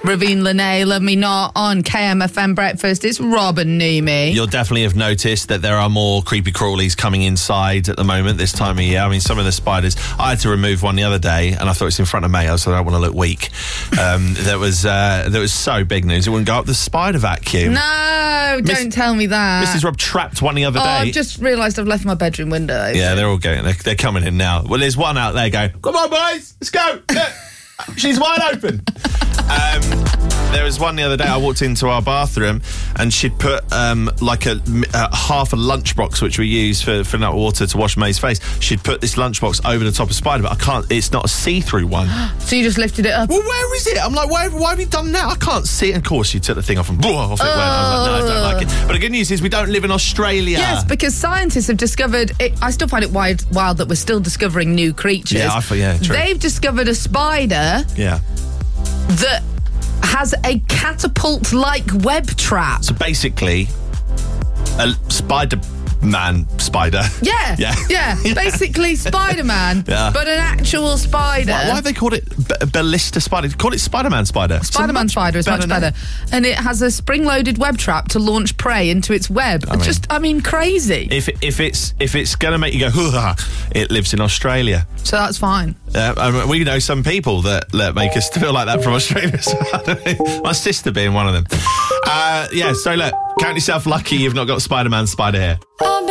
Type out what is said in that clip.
Ravine Lene, Love Me Not on KMFM Breakfast. It's Rob and Numi. You'll definitely have noticed that there are more creepy crawlies coming inside at the moment this time of year. I mean, some of the spiders, I had to remove one the other day and I thought it's in front of Mayo, so I don't want to look weak. That was so big news. It wouldn't go up the spider vacuum. No, don't tell me that. Mrs. Rob trapped one the other day. I've just realised I've left my bedroom window open. Yeah, they're all going. They're coming in now. Well, there's one out there going, come on, boys, let's go. Look, she's wide open. There was one the other day. I walked into our bathroom and she'd put like a half a lunchbox, which we use for filling up water to wash May's face. She'd put this lunchbox over the top of Spider, but I can't. It's not a see-through one. So you just lifted it up? Well, where is it? I'm like, why have you done that? I can't see it. And of course, she took the thing off and off it went. I was like, no, I don't like it. But the good news is we don't live in Australia. Yes, because scientists have discovered it. I still find it wild that we're still discovering new creatures. Yeah, true. They've discovered a spider. Yeah. That has a catapult-like web trap. So basically, a Spider-Man spider. Yeah. Basically Spider-Man, Yeah. but an actual spider. Why have they called it Ballista Spider? Call it Spider-Man Spider. Spider-Man spider is much better. And it has a spring-loaded web trap to launch prey into its web. I mean, crazy. If it's going to make you go, hoo-ha, it lives in Australia. So that's fine. We know some people that make us feel like that from Australia. So I don't know. My sister being one of them. So look, count yourself lucky you've not got Spider-Man spider hair.